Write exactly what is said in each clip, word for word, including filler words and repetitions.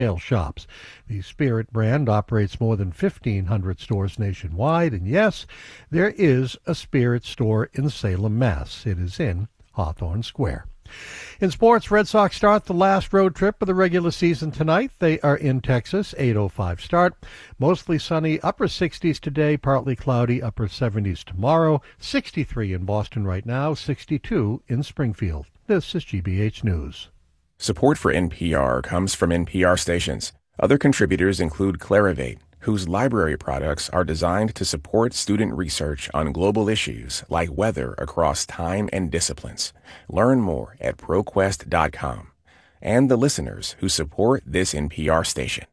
shops. The Spirit brand operates more than fifteen hundred stores nationwide, and yes, there is a Spirit store in Salem, Mass. It is in Hawthorne Square. In sports, Red Sox start the last road trip of the regular season tonight. They are in Texas, eight oh five start. Mostly sunny, upper sixties today, partly cloudy, upper seventies tomorrow. sixty-three in Boston right now, sixty-two in Springfield. This is G B H News. Support for N P R comes from N P R stations. Other contributors include Clarivate, whose library products are designed to support student research on global issues like weather across time and disciplines. Learn more at ProQuest dot com. And the listeners who support this N P R station.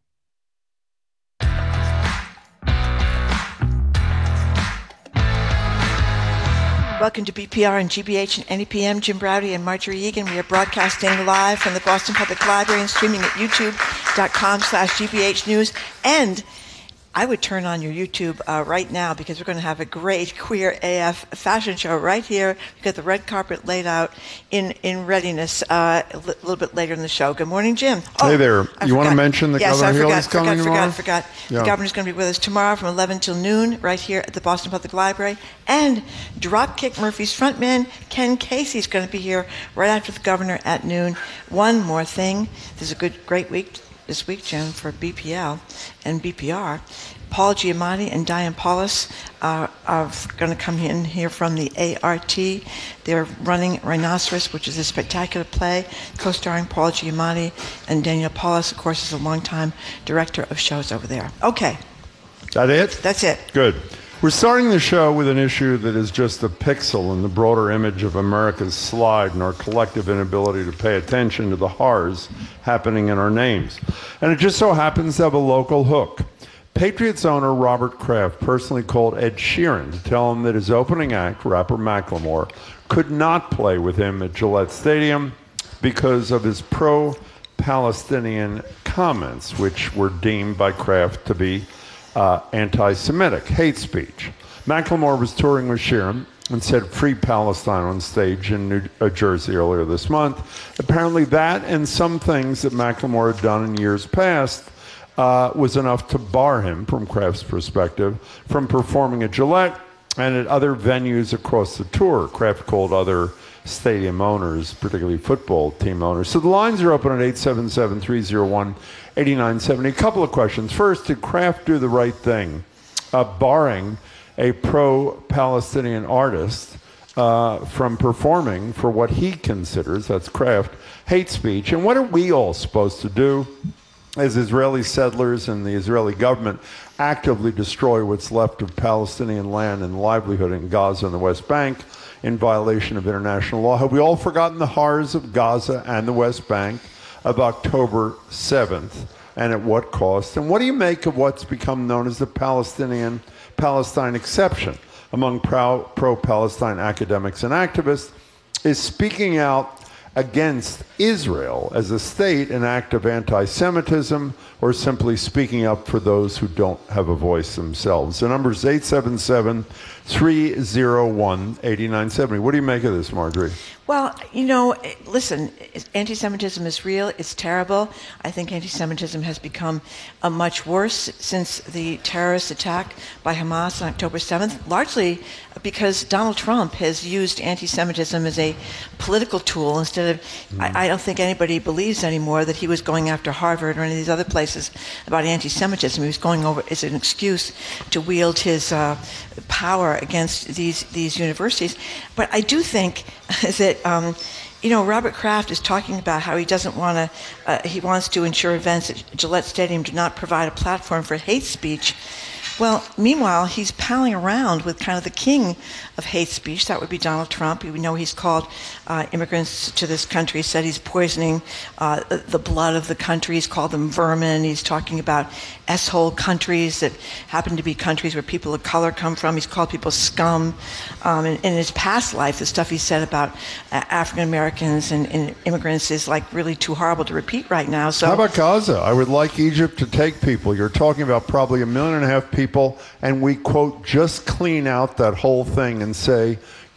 Welcome to B P R and G B H and N E P M. Jim Browdy and Marjorie Egan. We are broadcasting live from the Boston Public Library and streaming at youtube.com slash GBH News. And I would turn on your YouTube uh, right now because we're going to have a great Queer A F fashion show right here. We've got the red carpet laid out in, in readiness uh, a li- little bit later in the show. Good morning, Jim. Oh, hey there. I you want to mention the yes, Governor Hill is forgot, coming forgot, tomorrow? forgot, forgot. Yeah. The governor's going to be with us tomorrow from eleven till noon right here at the Boston Public Library. And Dropkick Murphys frontman Ken Casey is going to be here right after the governor at noon. One more thing. There's a good, great week this week, Jim, for B P L and B P R. Paul Giamatti and Diane Paulus uh, are going to come in here from the A R T. They're running Rhinoceros, which is a spectacular play, co-starring Paul Giamatti, and Daniel Paulus, of course, is a longtime director of shows over there. Okay. That it? That's it. Good. We're starting the show with an issue that is just a pixel in the broader image of America's slide and our collective inability to pay attention to the horrors happening in our names. And it just so happens to have a local hook. Patriots owner Robert Kraft personally called Ed Sheeran to tell him that his opening act, rapper Macklemore, could not play with him at Gillette Stadium because of his pro-Palestinian comments, which were deemed by Kraft to be uh, anti-Semitic, hate speech. Macklemore was touring with Sheeran and said "Free Palestine" on stage in New uh, Jersey earlier this month. Apparently that and some things that Macklemore had done in years past Uh, was enough to bar him, from Kraft's perspective, from performing at Gillette and at other venues across the tour. Kraft called other stadium owners, particularly football team owners. So the lines are open at eight seven seven, three oh one, eight nine seven oh. A couple of questions. First, did Kraft do the right thing, uh, barring a pro-Palestinian artist uh, from performing for what he considers, that's Kraft, hate speech? And what are we all supposed to do as Israeli settlers and the Israeli government actively destroy what's left of Palestinian land and livelihood in Gaza and the West Bank in violation of international law? Have we all forgotten the horrors of Gaza and the West Bank of October seventh, and at what cost? And what do you make of what's become known as the Palestinian Palestine exception among pro, pro-Palestine academics and activists? Is speaking out against Israel as a state an act of anti-Semitism, or simply speaking up for those who don't have a voice themselves? The number is eight seven seven, three oh one, eight nine seven oh. What do you make of this, Marjorie? Well, you know, listen, anti-Semitism is real. It's terrible. I think anti-Semitism has become uh, much worse since the terrorist attack by Hamas on October seventh, largely because Donald Trump has used anti-Semitism as a political tool instead of, mm. I, I don't think anybody believes anymore that he was going after Harvard or any of these other places about anti-Semitism. He was going over as an excuse to wield his uh, power against these, these universities. But I do think that Um, you know, Robert Kraft is talking about how he doesn't want to, uh, he wants to ensure events at Gillette Stadium do not provide a platform for hate speech. Well, meanwhile, he's palling around with kind of the king of hate speech. That would be Donald Trump. We know he's called uh, immigrants to this country, said he's poisoning uh, the blood of the country. He's called them vermin. He's talking about S-hole countries that happen to be countries where people of color come from. He's called people scum. Um, in, in his past life, the stuff he said about uh, African Americans and, and immigrants is like really too horrible to repeat right now. So, how about Gaza? I would like Egypt to take people. You're talking about probably a million and a half people, and we, quote, just clean out that whole thing and say,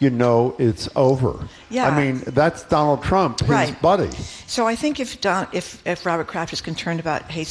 you know it's over. Yeah. I mean, that's Donald Trump, his Right. buddy. So I think if Don, if if Robert Kraft is concerned about hate